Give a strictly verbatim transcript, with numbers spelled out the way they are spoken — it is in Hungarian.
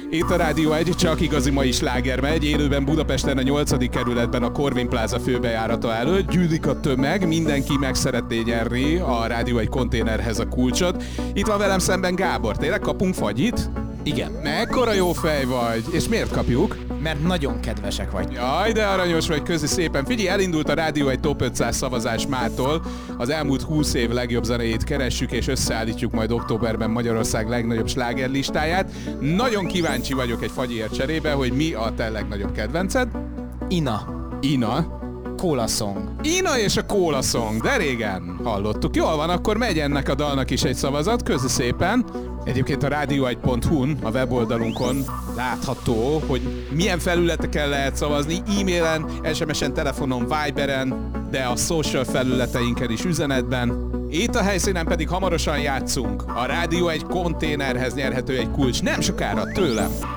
Itt a Rádió egy, csak igazi mai sláger megy, élőben Budapesten a nyolcadik kerületben a Corvin Plaza főbejárata előtt. Gyűlik a tömeg, mindenki meg szeretné nyerni a Rádió egy konténerhez a kulcsot. Itt van velem szemben Gábor, tényleg kapunk fagyit? Igen. Mekkora jó fej vagy, és miért kapjuk? Mert nagyon kedvesek vagy. Jaj, de aranyos vagy, közi szépen. Figyelj, elindult a Rádió egy Top ötszáz szavazás mától. Az elmúlt húsz év legjobb zenéjét keressük, és összeállítjuk majd októberben Magyarország legnagyobb slágerlistáját. Nagyon kíváncsi vagyok egy fagyiért cserébe, hogy mi a te legnagyobb kedvenced? Ina. Ina. Cola Song. Ina és a Cola Song, de régen hallottuk. Jól van, akkor megy ennek a dalnak is egy szavazat, közi szépen. Egyébként a rádió egy pont hu-n, a weboldalunkon látható, hogy milyen felületeken lehet szavazni, e-mailen, es em es-en, telefonon, Viberen, de a social felületeinken is üzenetben. Itt a helyszínen pedig hamarosan játszunk. A Rádió egy konténerhez nyerhető egy kulcs, nem sokára tőlem.